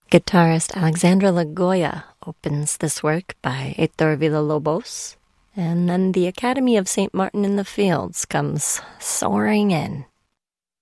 Guitarist Alexandra Lagoya opens this work by Heitor Villa-Lobos, and then the Academy of St. Martin in the Fields comes soaring in.